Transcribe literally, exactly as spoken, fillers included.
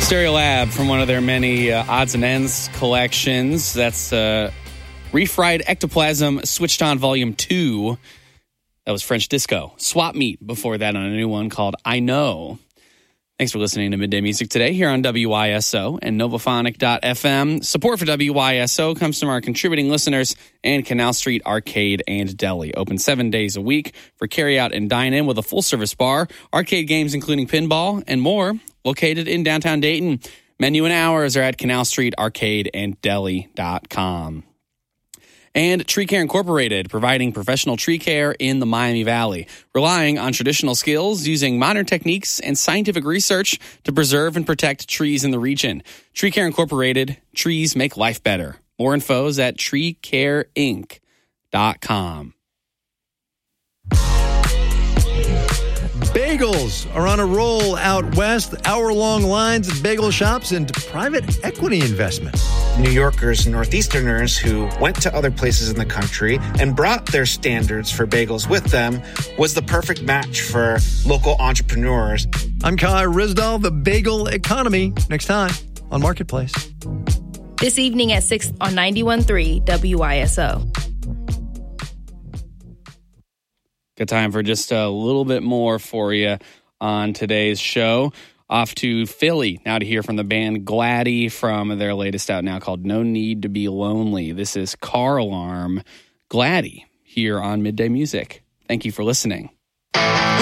Stereolab from one of their many uh, odds and ends collections. That's uh, Refried Ectoplasm Switched On Volume two. That was French Disco. Swap Meet before that on a new one called I Know. Thanks for listening to Midday Music today here on W Y S O and Novophonic dot f m. Support for W Y S O comes from our contributing listeners and Canal Street Arcade and Deli. Open seven days a week for carry-out and dine-in with a full-service bar, arcade games including pinball, and more. Located in downtown Dayton. Menu and hours are at canal street arcade and deli dot com. And Tree Care Incorporated, providing professional tree care in the Miami Valley, relying on traditional skills using modern techniques and scientific research to preserve and protect trees in the region. Tree Care Incorporated, trees make life better. More info is at tree care inc dot com. Bagels are on a roll out west. Hour-long lines at bagel shops and private equity investments. New Yorkers and Northeasterners who went to other places in the country and brought their standards for bagels with them was the perfect match for local entrepreneurs. I'm Kai Rizdal, the bagel economy. Next time on Marketplace. This evening at six on ninety-one point three W Y S O. Good time for just a little bit more for you on today's show. Off to Philly now to hear from the band Gladdy from their latest out now called No Need to Be Lonely. This is Car Alarm Gladdy here on Midday Music. Thank you for listening.